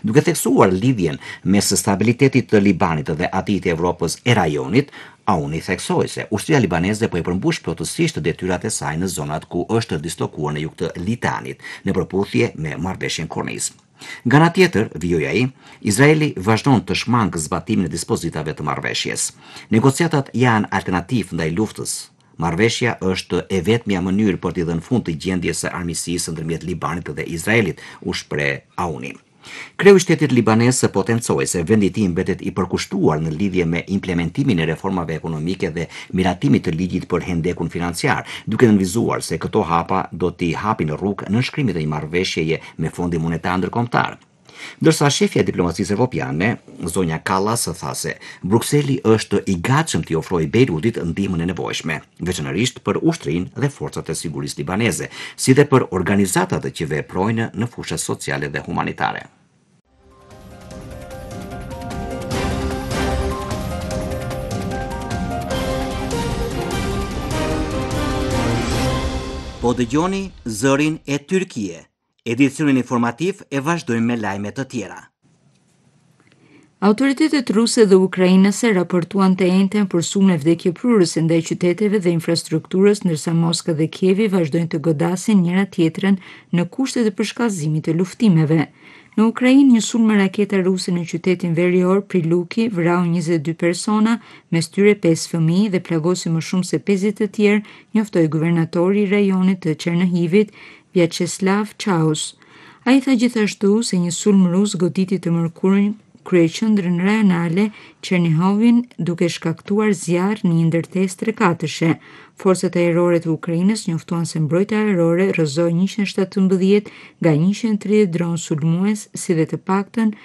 Duke theksuar lidhjen mes stabilitetit të Libanit dhe atij të Evropës e rajonit, AUN theksoi se ushtria libaneze po i përmbush plotësisht detyrat e saj në zonat ku është dislokuar në jug të Litanit, në përputhje me marrëveshjen Kornis. Nga ana tjetër, vijoi ai, Izraeli vazhdon të shmangë zbatimin e dispozitave të marrëveshjes. Negociatat janë alternativë ndaj luftës. Marrëveshja është e vetmja mënyrë për t'i dhënë fund të gjendjes së armiqësisë ndërmjet Libanit dhe Izraelit, u shpreh AUN-i. Kreu i shtetit libanes potencoi se vendi i tij mbetet i përkushtuar në lidhje me implementimin e reformave ekonomike dhe miratimit të ligjit për hendekun financiar, duke nënvizuar se këto hapa do t'i hapin rrugë nënshkrimit të një marrëveshjeje me Fondin Monetar Ndërkombëtar. Ndërsa shefja e diplomacisë evropiane, zonja Kallas, tha se Brukseli është i gatshëm t'i ofrojë Beirutit ndihmën e nevojshme, veçanërisht për ushtrinë dhe forcat e sigurisë libaneze, si dhe për organizatat që veprojnë në fushat sociale dhe humanitare. Po dëgjoni zërin e Tyrkie. Edicionin informativ e vazhdojmë me lajme të tjera. Autoritetet ruse dhe ukrainase raportuan të njëjtën për sulme vdekjeprurëse ndaj qyteteve dhe infrastrukturës, ndërsa Moska dhe Kievi vazhdojnë të godasin njëra tjetrën në kushtet e përshkallëzimit të luftimeve. Në Ukrainë, një sulm me raketa ruse në qytetin verior Priluki vrau 22 persona, mes tyre 5 fëmijë dhe plagosi më shumë se 50 të tjerë, njoftoi guvernatori i rajonit të Chernihivit, Vyacheslav Chaus. Ai tha gjithashtu se një sulm rus goditi të mërkurën kryeqendrën rajonale Chernihovin duke shkaktuar zjarr në një ndërtesë trekatëshe. Forcat ajrore të Ukrainës njoftuan se mbrojtja ajrore rrëzoi 117 nga 130 dronë sulmues, si dhe të paktën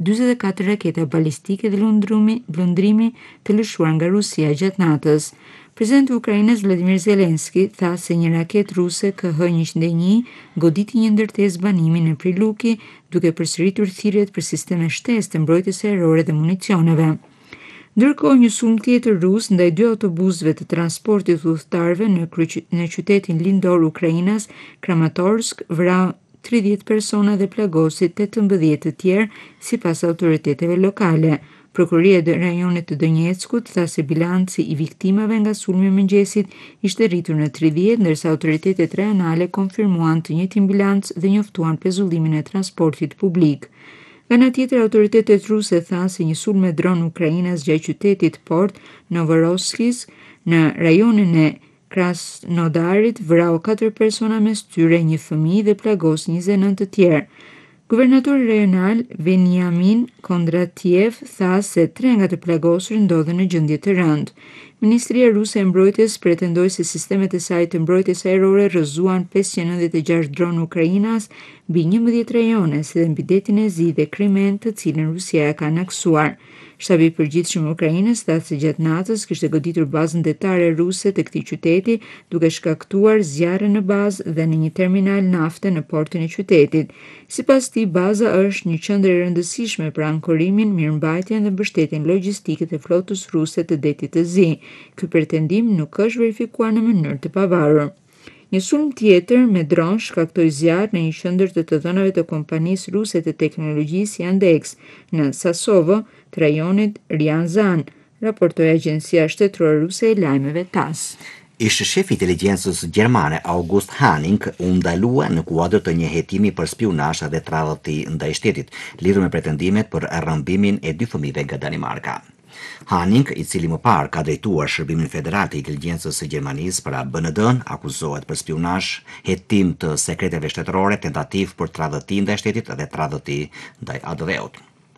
44 raketa balistike dhe lundrimi të lëshuar nga Rusia gjatë natës. Presidenti i Ukrainës Vladimir Zelensky tha se një raketë ruse KH-101 goditi një ndërtesë banimi në Priluki, duke përsëritur thirrjet për sisteme shtesë të mbrojtjes ajrore dhe municioneve. Ndërkohë, një sulm tjetër rus ndaj 2 autobusëve të transportit udhëtarëve në qytetin lindor Ukrainas, Kramatorsk, vrau 30 persona dhe plagosi 18 të tjerë, sipas autoriteteve lokale. Prokuroria e rajonit të Donjeckut tha se bilanci i viktimave nga sulmi i mëngjesit ishte rritur në 30, ndërsa autoritetet rajonale konfirmuan të njëjtin bilanc dhe njoftuan pezullimin e transportit publik. Nga ana tjetër, autoritetet ruse thanë se një sulm me dron ukrainas gjatë qytetit Port Novorossijsk në rajonin e Krasnodarit vrau 4 persona, mes tyre një fëmijë dhe plagos 29 të tjerë. Guvernatori rajonal Veniamin Kondratiev tha se 3 nga të plagosur ndodhen në gjendje të rëndë. Ministria Ruse e Mbrojtjes pretendoi se sistemet e saj të mbrojtjes ajrore rrëzuan 596 dronë ukrainas mbi 11 rajone, si dhe mbi detin e Zi dhe Krimen, të cilën Rusia ka aneksuar. Shtabi i përgjithshëm i Ukrainës tha se gjatë natës kishte goditur bazën detare ruse të këtij qyteti, duke shkaktuar zjarre në bazë dhe në një terminal nafte në portin e qytetit. Sipas tij, baza është një qendër e rëndësishme për ankorimin, mirëmbajtjen dhe mbështetjen logjistike të flotës ruse të detit të Zi. Ky pretendim nuk është verifikuar në mënyrë të pavarur. Një sulm tjetër me dron shkaktoi zjarr në një qendër të dhënave të kompanisë ruse të teknologjisë Yandex në Sasovo të rajonit Ryazan, raportoi agjencia shtetërore ruse e lajmeve TASS. Ish shefi i inteligjencës gjermane August Hanning u ndalua në kuadër të një hetimi për spionazh dhe tradhti ndaj shtetit, lidhur me pretendimet për rrëmbimin e 2 fëmijëve nga Danimarka. Hanning, i cili më parë ka drejtuar Shërbimin Federal të Inteligjencës së Gjermanisë për BND, akuzohet për spionazh, hetim të sekreteve shtetërore, tentativë për tradhti ndaj shtetit dhe tradhti ndaj ADV-ut.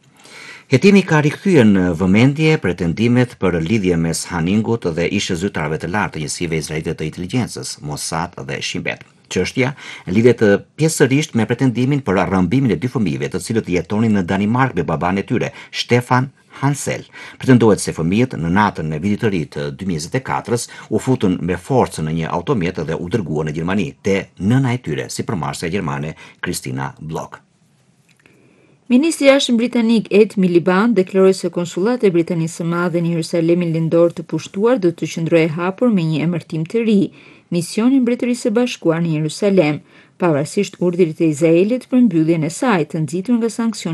Hetimi ka rikthyer në vëmendje pretendimet për lidhje mes Hanningut dhe ish zyrtarëve të lartë të njësive izraelite të inteligjencës, Mossad dhe Shin Bet. Çështja lidhet pjesërisht me pretendimin për rrëmbimin e 2 fëmijëve, të cilët jetonin në Danimark me baban e tyre, Stefan Hansel. Pretendohet se fëmijët në natën e vitit të ri të 2024 u futën me forcë në një automjet dhe u dërguan në Gjermani te nëna e tyre, sipërmarrësja gjermane Kristina Bloch. Ministri i Jashtëm britanik Ed Miliband deklaroi se konsullati i Britanisë së Madhe në Jerusalemin lindor të pushtuar do të qëndrojë hapur me një emërtim të ri, misioni i Mbretërisë së Bashkuar në Jerusalem, pavarësisht urdhrit të Izraelit për mbylljen e saj, të nxitur nga sanksionet